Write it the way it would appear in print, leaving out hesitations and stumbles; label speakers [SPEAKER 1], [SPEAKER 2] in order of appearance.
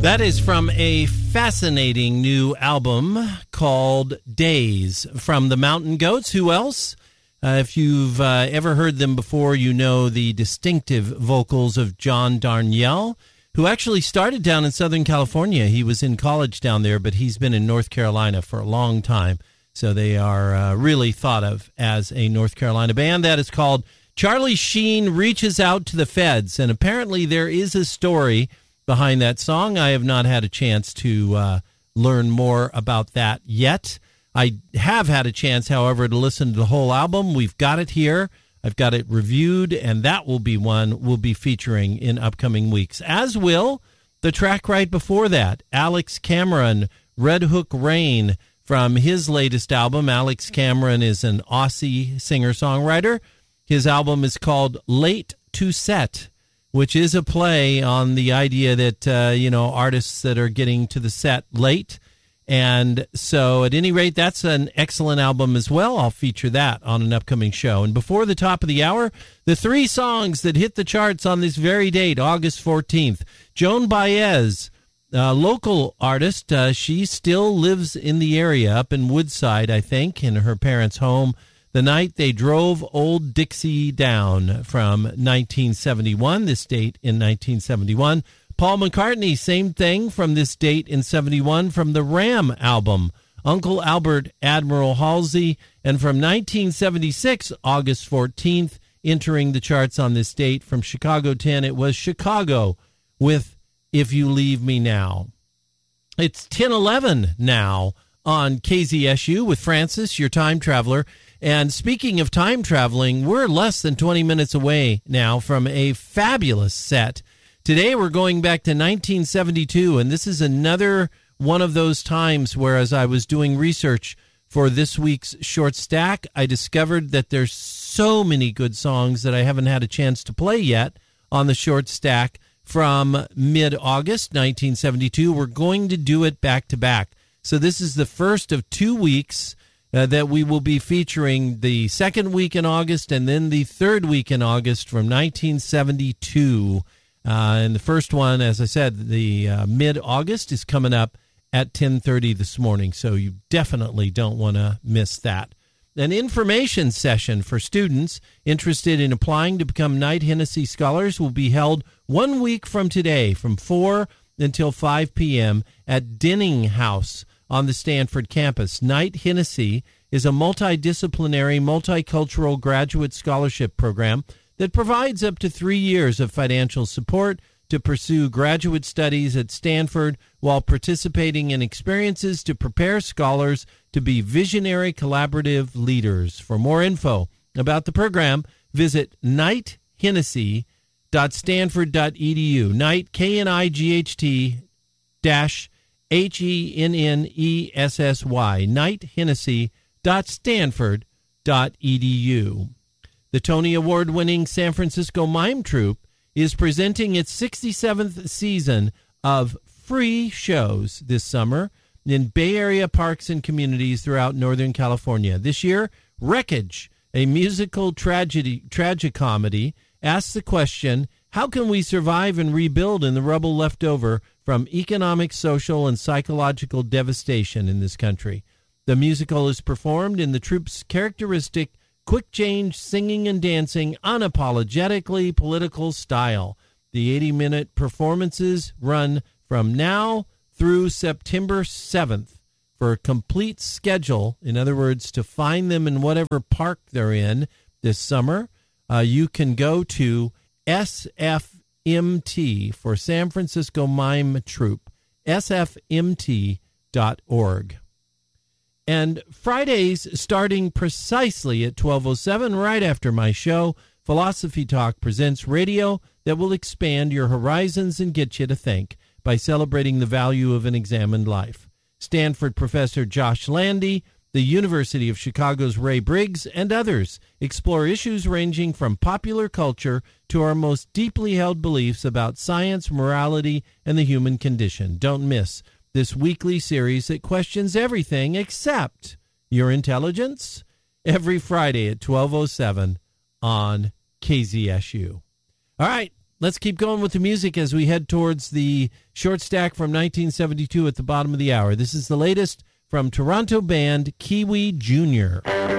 [SPEAKER 1] That is from a fascinating new album called Days from the Mountain Goats. Who else? If you've ever heard them before, you know the distinctive vocals of John Darnielle, who actually started down in Southern California. He was in college down there, but he's been in North Carolina for a long time. So they are really thought of as a North Carolina band. That is called Charlie Sheen Reaches Out to the Feds. And apparently there is a story behind that song. I have not had a chance to learn more about that yet. I have had a chance, however, to listen to the whole album. We've got it here. I've got it reviewed, and that will be one we'll be featuring in upcoming weeks, as will the track right before that, Alex Cameron, Red Hook Rain, from his latest album. Alex Cameron is an Aussie singer-songwriter. His album is called Late to Set, which is a play on the idea that, artists that are getting to the set late. And so at any rate, that's an excellent album as well. I'll feature that on an upcoming show. And before the top of the hour, the 3 songs that hit the charts on this very date, August 14th. Joan Baez, local artist. She still lives in the area up in Woodside, I think, in her parents' home. The Night They Drove Old Dixie Down from 1971, this date in 1971. Paul McCartney, same thing from this date in 71 from the Ram album, Uncle Albert, Admiral Halsey. And from 1976, August 14th, entering the charts on this date from Chicago 10, it was Chicago with If You Leave Me Now. It's 10:11 now on KZSU with Francis, your time traveler. And speaking of time traveling, we're less than 20 minutes away now from a fabulous set. Today we're going back to 1972, and this is another one of those times where, as I was doing research for this week's Short Stack, I discovered that there's so many good songs that I haven't had a chance to play yet on the Short Stack from mid-August 1972. We're going to do it back-to-back. So this is the first of 2 weeks that we will be featuring, the second week in August and then the third week in August from 1972. And the first one, as I said, the mid-August is coming up at 10:30 this morning, so you definitely don't want to miss that. An information session for students interested in applying to become Knight Hennessy Scholars will be held 1 week from today from 4 until 5 p.m. at Denning House on the Stanford campus. Knight Hennessy is a multidisciplinary, multicultural graduate scholarship program that provides up to 3 years of financial support to pursue graduate studies at Stanford while participating in experiences to prepare scholars to be visionary collaborative leaders. For more info about the program, visit knighthennessy.stanford.edu. Knight, Knight, Hennessy, knighthennessy.stanford.edu. The Tony Award-winning San Francisco Mime Troupe is presenting its 67th season of free shows this summer in Bay Area parks and communities throughout Northern California. This year, Wreckage, a musical tragicomedy, asks the question, how can we survive and rebuild in the rubble left over from economic, social, and psychological devastation in this country? The musical is performed in the troupe's characteristic quick change, singing and dancing, unapologetically political style. The 80-minute performances run from now through September 7th. For a complete schedule, in other words, to find them in whatever park they're in this summer, you can go to SFMT for San Francisco Mime Troupe, sfmt.org. And Fridays, starting precisely at 12:07, right after my show, Philosophy Talk presents radio that will expand your horizons and get you to think by celebrating the value of an examined life. Stanford professor Josh Landy, the University of Chicago's Ray Briggs, and others explore issues ranging from popular culture to our most deeply held beliefs about science, morality, and the human condition. Don't miss this weekly series that questions everything except your intelligence, every Friday at 12:07 on KZSU. All right, let's keep going with the music as we head towards the short stack from 1972 at the bottom of the hour. This is the latest from Toronto band Kiwi Jr.